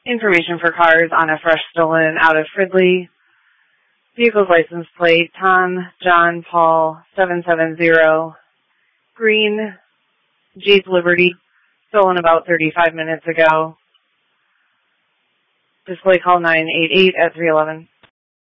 Information for cars on a fresh stolen out of Fridley. Vehicle's license plate, Tom, John, Paul, 770. Green, Jeep Liberty, stolen about 35 minutes ago. Display call 988 at 311.